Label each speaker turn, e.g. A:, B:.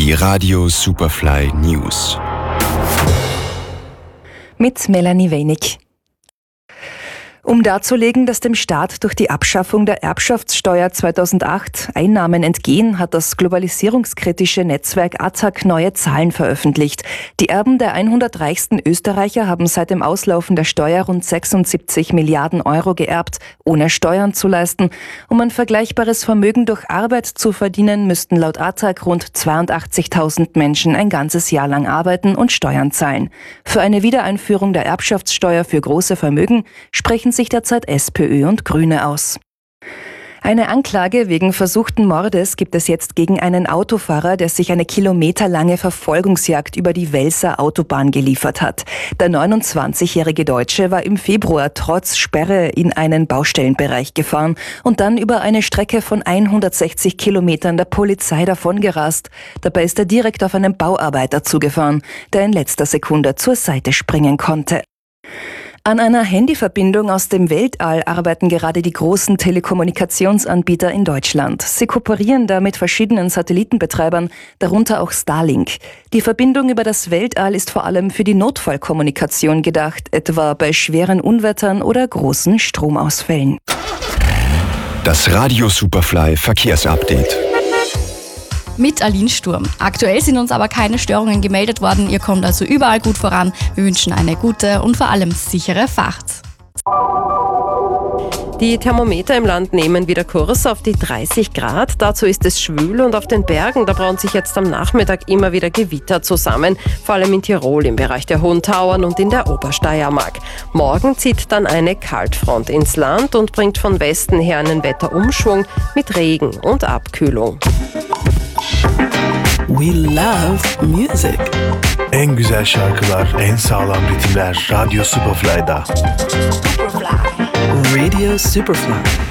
A: Die Radio Superfly News.
B: Mit Melanie Wenig. Um darzulegen, dass dem Staat durch die Abschaffung der Erbschaftssteuer 2008 Einnahmen entgehen, hat das globalisierungskritische Netzwerk ATTAC neue Zahlen veröffentlicht. Die Erben der 100 reichsten Österreicher haben seit dem Auslaufen der Steuer rund 76 Milliarden Euro geerbt, ohne Steuern zu leisten. Um ein vergleichbares Vermögen durch Arbeit zu verdienen, müssten laut ATTAC rund 82.000 Menschen ein ganzes Jahr lang arbeiten und Steuern zahlen. Für eine Wiedereinführung der Erbschaftssteuer für große Vermögen sprechen sich derzeit SPÖ und Grüne aus. Eine Anklage wegen versuchten Mordes gibt es jetzt gegen einen Autofahrer, der sich eine kilometerlange Verfolgungsjagd über die Welser Autobahn geliefert hat. Der 29-jährige Deutsche war im Februar trotz Sperre in einen Baustellenbereich gefahren und dann über eine Strecke von 160 Kilometern der Polizei davongerast. Dabei ist er direkt auf einen Bauarbeiter zugefahren, der in letzter Sekunde zur Seite springen konnte. An einer Handyverbindung aus dem Weltall arbeiten gerade die großen Telekommunikationsanbieter in Deutschland. Sie kooperieren da mit verschiedenen Satellitenbetreibern, darunter auch Starlink. Die Verbindung über das Weltall ist vor allem für die Notfallkommunikation gedacht, etwa bei schweren Unwettern oder großen Stromausfällen.
A: Das Radio Superfly Verkehrsupdate.
C: Mit Aline Sturm. Aktuell sind uns aber keine Störungen gemeldet worden. Ihr kommt also überall gut voran. Wir wünschen eine gute und vor allem sichere Fahrt.
D: Die Thermometer im Land nehmen wieder Kurs auf die 30 Grad. Dazu ist es schwül und auf den Bergen, da brauen sich jetzt am Nachmittag immer wieder Gewitter zusammen. Vor allem in Tirol im Bereich der Hohen Tauern und in der Obersteiermark. Morgen zieht dann eine Kaltfront ins Land und bringt von Westen her einen Wetterumschwung mit Regen und Abkühlung.
E: We love music.
F: En güzel şarkılar, en sağlam ritimler Radyo Superfly'da.
E: Radio Superfly.